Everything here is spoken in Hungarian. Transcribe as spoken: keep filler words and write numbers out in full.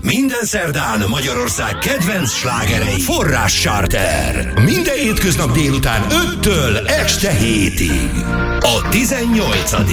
Minden szerdán Magyarország kedvenc slágerei. Forrás Charter. Minden hétköznap délután öttől este hétig. A tizennyolcadik